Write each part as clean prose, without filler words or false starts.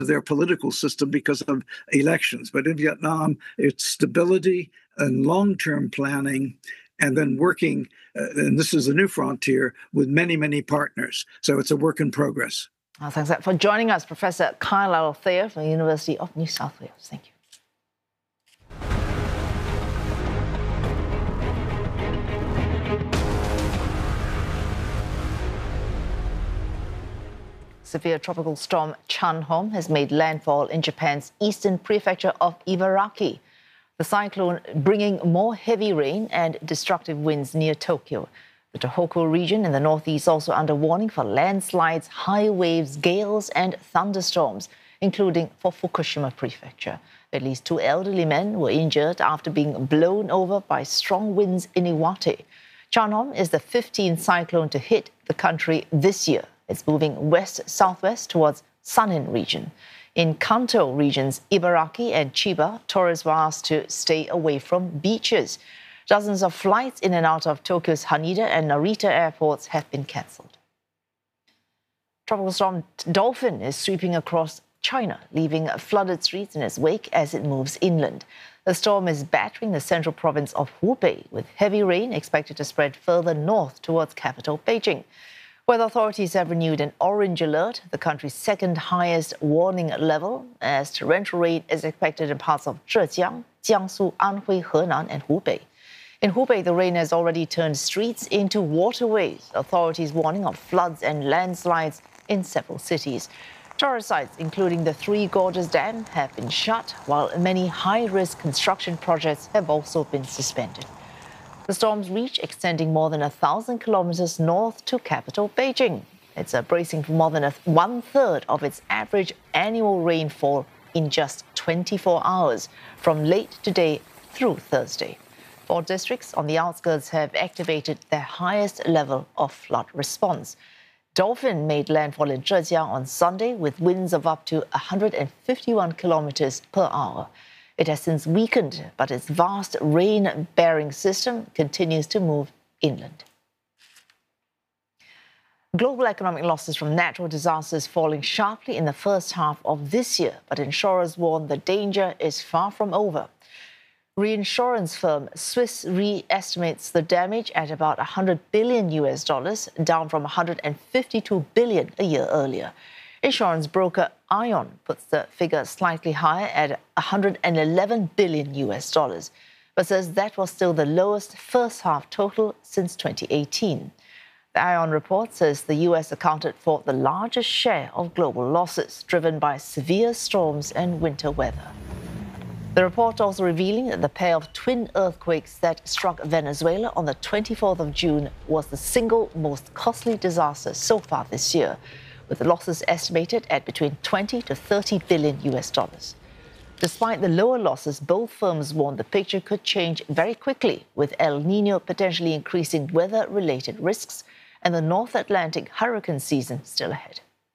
their political system because of elections. But in Vietnam, it's stability and long-term planning, and then working, and this is a new frontier, with many, many partners. So it's a work in progress. Thanks for joining us, Professor Carlisle Thayer from the University of New South Wales. Thank you. Severe tropical storm Chanhom has made landfall in Japan's eastern prefecture of Ibaraki. The cyclone bringing more heavy rain and destructive winds near Tokyo. The Tohoku region in the northeast also under warning for landslides, high waves, gales and thunderstorms, including for Fukushima prefecture. At least 2 elderly men were injured after being blown over by strong winds in Iwate. Chanhom is the 15th cyclone to hit the country this year. It's moving west-southwest towards Sanin region. In Kanto regions, Ibaraki and Chiba, tourists were asked to stay away from beaches. Dozens of flights in and out of Tokyo's Haneda and Narita airports have been cancelled. Tropical storm Dolphin is sweeping across China, leaving flooded streets in its wake as it moves inland. The storm is battering the central province of Hubei, with heavy rain expected to spread further north towards capital Beijing. Weather authorities have renewed an orange alert, the country's second highest warning level, as torrential rain is expected in parts of Zhejiang, Jiangsu, Anhui, Henan and Hubei. In Hubei, the rain has already turned streets into waterways. Authorities warning of floods and landslides in several cities. Tourist sites, including the Three Gorges Dam, have been shut, while many high-risk construction projects have also been suspended. The storm's reach extending more than 1,000 kilometers north to capital Beijing. It's bracing for more than one-third of its average annual rainfall in just 24 hours, from late today through Thursday. 4 districts on the outskirts have activated their highest level of flood response. Dolphin made landfall in Zhejiang on Sunday with winds of up to 151 kilometers per hour. It has since weakened, but its vast rain-bearing system continues to move inland. Global economic losses from natural disasters falling sharply in the first half of this year, but insurers warn the danger is far from over. Reinsurance firm Swiss Re estimates the damage at about $100 billion, down from $152 billion a year earlier. Insurance broker Ion puts the figure slightly higher at $111 billion, but says that was still the lowest first-half total since 2018. The Ion report says the U.S. accounted for the largest share of global losses, driven by severe storms and winter weather. The report also revealing that the pair of twin earthquakes that struck Venezuela on the 24th of June was the single most costly disaster so far this year, with the losses estimated at between 20 to 30 billion US dollars. Despite the lower losses, both firms warned the picture could change very quickly, with El Niño potentially increasing weather-related risks and the North Atlantic hurricane season still ahead.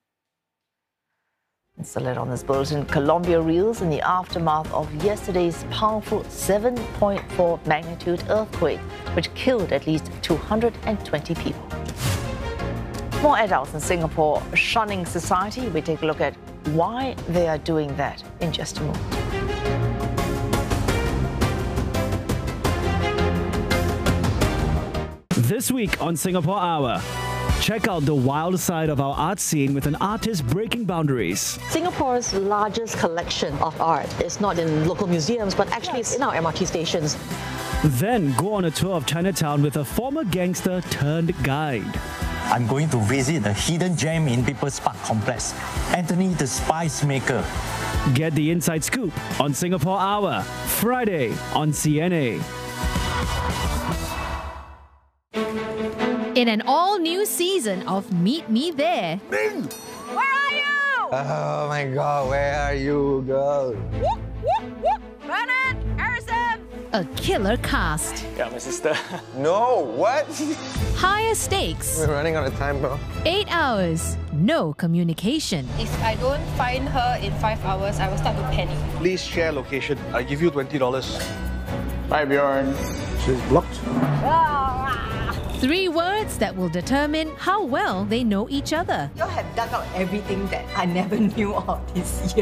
It's the lid on this bulletin. Colombia reels in the aftermath of yesterday's powerful 7.4 magnitude earthquake, which killed at least 220 people. More adults in Singapore shunning society. We take a look at why they are doing that in just a moment. This week on Singapore Hour, check out the wild side of our art scene with an artist breaking boundaries. Singapore's largest collection of art is not in local museums, but actually it's in our MRT stations. Then go on a tour of Chinatown with a former gangster turned guide. I'm going to visit a hidden gem in People's Park Complex, Anthony the Spice Maker. Get the inside scoop on Singapore Hour, Friday on CNA. In an all-new season of Meet Me There. Ming! Where are you? Oh my God, where are you, girl? Whoop, whoop, whoop. Bernard, Harrison. A killer cast. Yeah, my sister. No, what? Higher stakes. We're running out of time, bro. 8 hours. No communication. If I don't find her in 5 hours, I will start to panic. Please share location. I give you $20. Bye, Bjorn. She's blocked. 3 words that will determine how well they know each other. You have dug out everything that I never knew of this year.